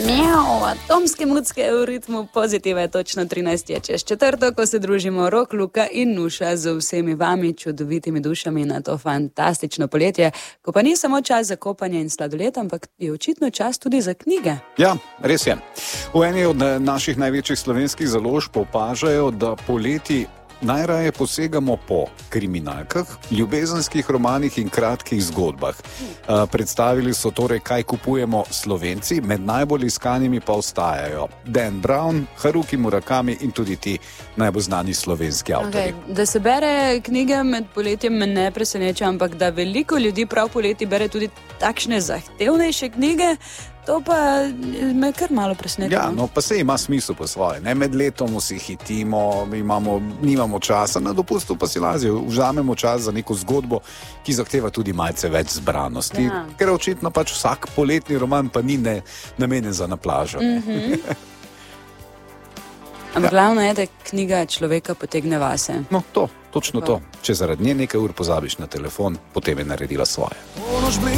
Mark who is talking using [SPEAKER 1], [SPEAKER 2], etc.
[SPEAKER 1] Atomske mucke v ritmu pozitive, točno 13 je čez četrto, ko se družimo Rok, Luka in Nuša z vsemi vami čudovitimi dušami na to fantastično poletje, ko pa ni samo čas za kopanje in sladoled, ampak je očitno čas tudi za knjige.
[SPEAKER 2] Ja, res je. V eni od naših največjih slovenskih založb opažajo, da poleti najraje posegamo po kriminalkah, ljubezenskih romanih in kratkih zgodbah. Predstavili so torej, kaj kupujemo Slovenci, med najbolj iskanimi pa ostajajo Dan Brown, Haruki Murakami in tudi ti najbolj znani slovenski avtorji.
[SPEAKER 1] Da se bere knjige med poletjem me ne preseneča, ampak da veliko ljudi prav poleti bere tudi takšne zahtevnejše knjige, to pa me kar malo preseneča.
[SPEAKER 2] Ja, no pa se ima smisel po svoje. Ne? Med letom vsi hitimo, nimamo časa, na dopustu pa si lažje vzamemo čas za neko zgodbo, ki zahteva tudi malce več zbranosti, ja. Ker očitno pač vsak poletni roman pa ni namenjen za na plažo.
[SPEAKER 1] Ampak glavno je, da knjiga človeka potegne vase.
[SPEAKER 2] No, točno to. Če zaradi nje nekaj ur pozabiš na telefon, potem je naredila svoje.